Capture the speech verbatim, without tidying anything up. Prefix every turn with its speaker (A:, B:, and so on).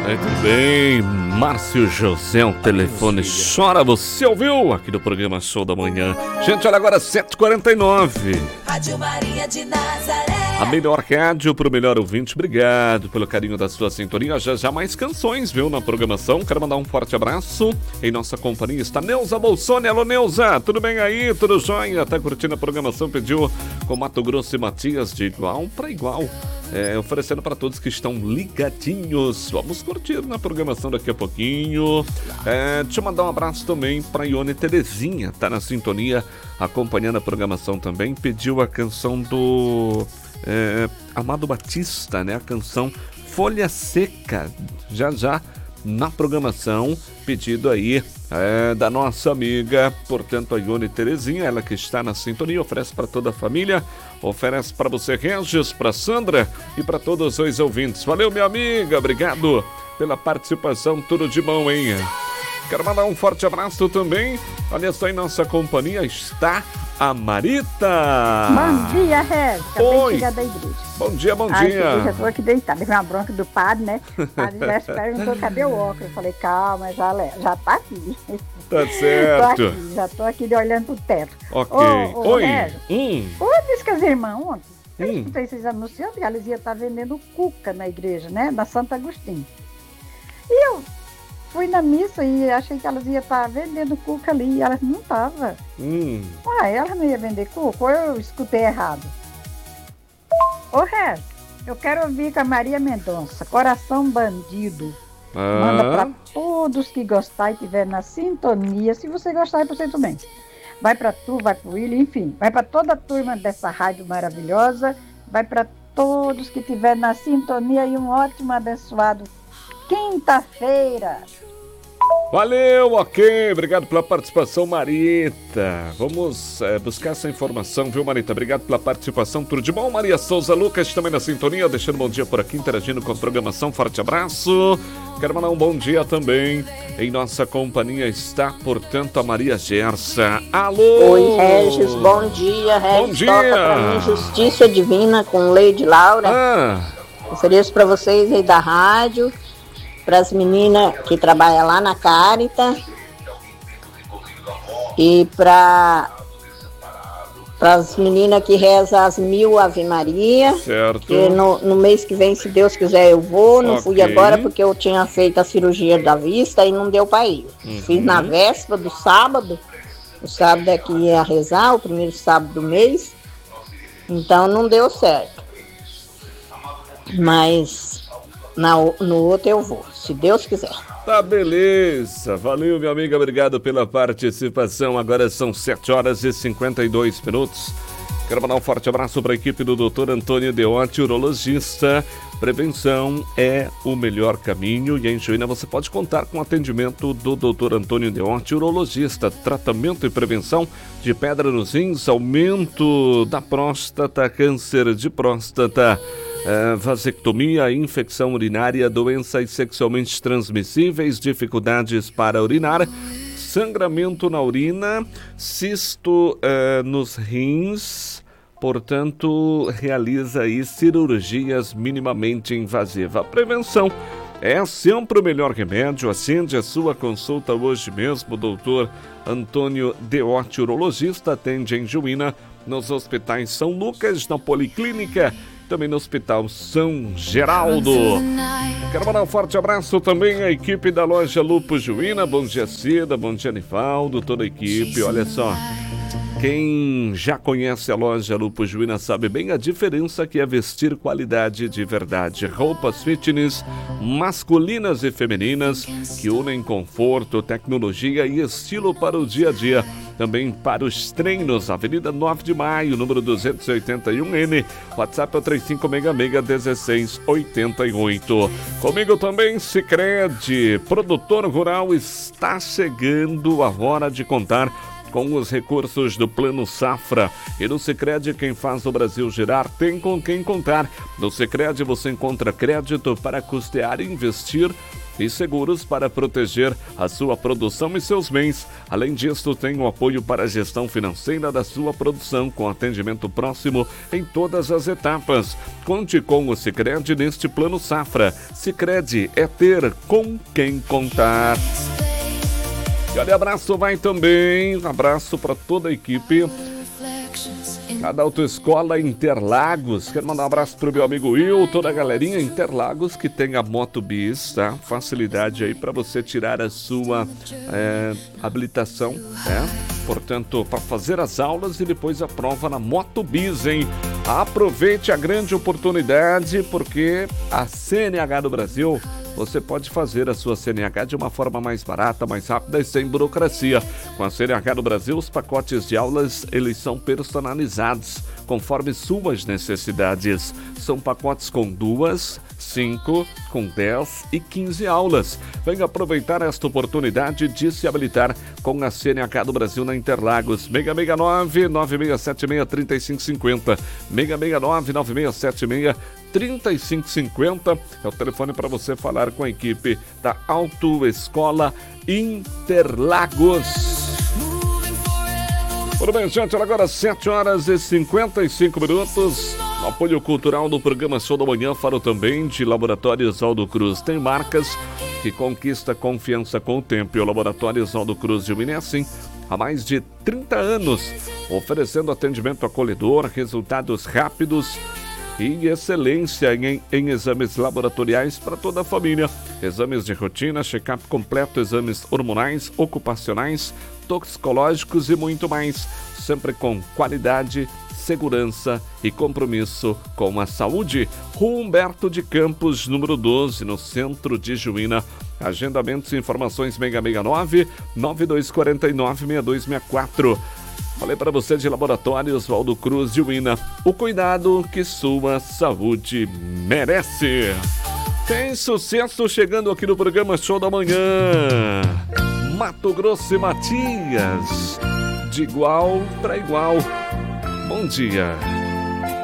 A: Muito bem, Márcio José, o telefone chora, você ouviu aqui no programa Show da Manhã. Gente, olha agora, sete e quarenta e nove.
B: Rádio Maria de Nazaré.
A: A melhor rádio pro melhor ouvinte, obrigado pelo carinho da sua sintonia. Já já mais canções, viu, na programação. Quero mandar um forte abraço. Em nossa companhia está Neuza Bolsoni. Alô, Neuza, tudo bem aí? Tudo jóia? Tá curtindo a programação? Pediu com Mato Grosso e Matias de igual para igual. É, oferecendo para todos que estão ligadinhos. Vamos curtir na programação daqui a pouquinho. É, deixa eu mandar um abraço também para Ione Terezinha, tá na sintonia, acompanhando a programação também. Pediu a canção do é, Amado Batista, né? A canção Folha Seca. Já já na programação, pedido aí é, da nossa amiga, portanto, a Ione Terezinha, ela que está na sintonia, oferece para toda a família, oferece para você, Regis, para Sandra e para todos os ouvintes. Valeu, minha amiga, obrigado pela participação, tudo de bom, hein? Quero mandar um forte abraço também. Olha só, em nossa companhia está a Marita.
C: Bom dia, Regis. Acabei de chegar da igreja.
A: Bom dia, bom
C: Ai,
A: dia.
C: Eu já estou aqui deitada. Teve uma bronca do padre, né? O padre já se perguntou cadê o óculos. Eu falei, calma, já, já tá aqui.
A: Tá certo.
C: Tô aqui, já tô aqui olhando pro teto.
A: Ok.
C: Ô, ô,
A: Oi.
C: Regis,
A: Hum.
C: ô, disse que as irmãs ontem, eu
A: Hum.
C: escutei vocês anunciando que elas iam estar vendendo cuca na igreja, né? Na Santo Agostinho. E eu fui na missa e achei que elas iam estar vendendo cuca ali e elas não estavam.
A: Hum.
C: Ué, elas não iam vender cuca? Ou eu escutei errado? Ô, Regis, eu quero ouvir com a Maria Mendonça, Coração Bandido.
A: Ah.
C: Manda para todos que gostar e tiver na sintonia. Se você gostar, é para você também. Vai para tu, vai para o William, enfim. Vai para toda a turma dessa rádio maravilhosa. Vai para todos que tiver na sintonia e um ótimo, abençoado quinta-feira.
A: Valeu, ok, obrigado pela participação, Marita. Vamos é, buscar essa informação, viu, Marita? Obrigado pela participação, tudo de bom? Maria Souza Lucas também na sintonia, deixando um bom dia por aqui, interagindo com a programação, forte abraço. Quero mandar um bom dia também. Em nossa companhia está, portanto, a Maria Gersa. Alô!
D: Oi, Regis, bom dia, Regis.
A: Bom dia!
D: Toca pra mim Justiça Divina com Lady Laura.
A: Ah.
D: Ofereço para vocês aí da rádio, para as meninas que trabalham lá na Caritas e para as meninas que rezam as mil Ave Maria.
A: Certo.
D: Que no, no mês que vem, se Deus quiser, eu vou. Não
A: Ok.
D: fui agora porque eu tinha feito a cirurgia da vista e não deu para ir.
A: Uhum.
D: Fiz na véspera do sábado. O sábado é que ia rezar, o primeiro sábado do mês. Então não deu certo. Mas na, no outro eu vou, se Deus quiser.
A: Tá, beleza. Valeu, minha amiga. Obrigado pela participação. Agora são sete horas e cinquenta e dois minutos. Quero mandar um forte abraço para a equipe do doutor Antônio Deotti, urologista. Prevenção é o melhor caminho e em Juína você pode contar com o atendimento do doutor Antônio Deotti, urologista. Tratamento e prevenção de pedra nos rins, aumento da próstata, câncer de próstata, Uh, vasectomia, infecção urinária, doenças sexualmente transmissíveis, dificuldades para urinar, sangramento na urina, cisto uh, nos rins. Portanto, realiza aí cirurgias minimamente invasivas. A prevenção é sempre o melhor remédio. Acende a sua consulta hoje mesmo. Doutor Antônio Deotti, urologista, atende em Juína, nos hospitais São Lucas, na Policlínica, também no Hospital São Geraldo. Quero mandar um forte abraço também à equipe da loja Lupo Juína. Bom dia, Cida, bom dia, Nivaldo, toda a equipe. Olha só, quem já conhece a loja Lupo Juína sabe bem a diferença que é vestir qualidade de verdade. Roupas fitness, masculinas e femininas, que unem conforto, tecnologia e estilo para o dia a dia. Também para os treinos, Avenida nove de maio, número duzentos e oitenta e um N, WhatsApp é o três cinco seis seis, um seis oito oito. Comigo também, Sicredi, produtor rural, está chegando a hora de contar com os recursos do Plano Safra. E no Sicredi, quem faz o Brasil girar tem com quem contar. No Sicredi você encontra crédito para custear e investir e seguros para proteger a sua produção e seus bens. Além disso, tem o apoio para a gestão financeira da sua produção, com atendimento próximo em todas as etapas. Conte com o Sicredi neste Plano Safra. Sicredi é ter com quem contar. E olha, abraço vai também, abraço para toda a equipe da Autoescola Interlagos. Quero mandar um abraço pro meu amigo Will, toda a galerinha Interlagos que tem a Moto Bis, tá? Facilidade aí para você tirar a sua é, habilitação, né? Portanto, para fazer as aulas e depois a prova na Moto Bis, hein? Aproveite a grande oportunidade, porque a C N H do Brasil, você pode fazer a sua C N H de uma forma mais barata, mais rápida e sem burocracia. Com a C N H do Brasil, os pacotes de aulas, eles são personalizados, conforme suas necessidades. São pacotes com duas, cinco, com dez e quinze aulas. Venha aproveitar esta oportunidade de se habilitar com a C N H do Brasil na Interlagos. seis seis nove, nove seis sete seis, três cinco cinco zero. seis seis nove, nove seis sete seis, três cinco cinco zero é o telefone para você falar com a equipe da Autoescola Interlagos. Tudo bem, gente? Agora sete horas e cinquenta e cinco minutos. No apoio cultural do programa Show da Manhã, falo também de Laboratórios Aldo Cruz. Tem marcas que conquista confiança com o tempo. E o Laboratórios Aldo Cruz de Minas, assim, há mais de trinta anos, oferecendo atendimento acolhedor, resultados rápidos e excelência em, em exames laboratoriais para toda a família. Exames de rotina, check-up completo, exames hormonais, ocupacionais, toxicológicos e muito mais. Sempre com qualidade, segurança e compromisso com a saúde. Rua Humberto de Campos, número doze, no centro de Juína. Agendamentos e informações seis seis nove, nove dois quatro nove, seis dois seis quatro. Falei para você de Laboratórios Aldo Cruz de Uína. O cuidado que sua saúde merece. Tem sucesso chegando aqui no programa Show da Manhã. Mato Grosso e Matias. De igual para igual. Bom dia.